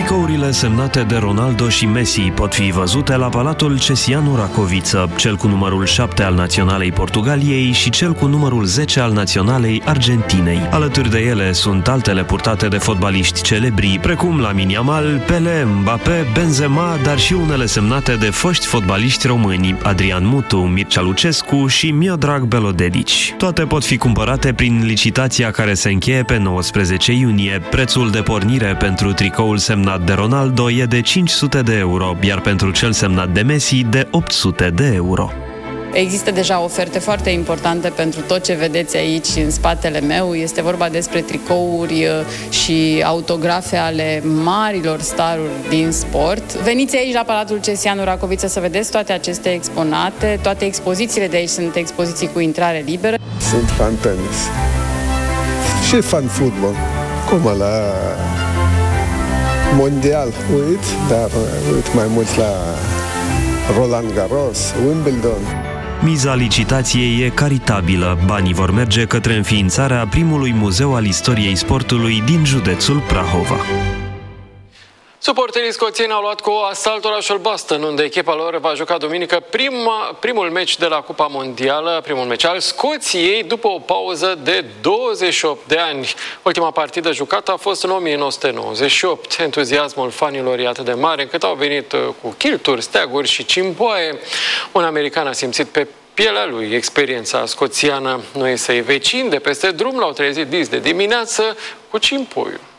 Tricourile semnate de Ronaldo și Messi pot fi văzute la Palatul Cesianu Racoviță, cel cu numărul 7 al Naționalei Portugaliei și cel cu numărul 10 al Naționalei Argentinei. Alături de ele sunt altele purtate de fotbaliști celebri, precum Lamine Yamal, Pelé, Mbappé, Benzema, dar și unele semnate de foști fotbaliști români, Adrian Mutu, Mircea Lucescu și Miodrag Belodedici. Toate pot fi cumpărate prin licitația care se încheie pe 19 iunie. Prețul de pornire pentru tricoul semnat de Ronaldo e de 500 de euro, iar pentru cel semnat de Messi de 800 de euro. Există deja oferte foarte importante pentru tot ce vedeți aici în spatele meu. Este vorba despre tricouri și autografe ale marilor staruri din sport. Veniți aici la Palatul Cesianu Racoviță să vedeți toate aceste exponate. Toate expozițiile de aici sunt expoziții cu intrare liberă. Sunt fan tenis și fan fotbal, cum la mondial, dar uit mai mult la Roland Garros, Wimbledon. Miza licitației e caritabilă. Banii vor merge către înființarea primului muzeu al istoriei sportului din județul Prahova. Suporterii scoțieni au luat cu asalt orașul Boston, unde echipa lor va juca duminică primul meci de la Cupa Mondială, primul meci al Scoției, după o pauză de 28 de ani. Ultima partidă jucată a fost în 1998. Entuziasmul fanilor e atât de mare încât au venit cu chilturi, steaguri și cimboaie. Un american a simțit pe pielea lui experiența scoțiană. Noi săi vecini de peste drum l-au trezit dis de dimineață cu cimpoiul.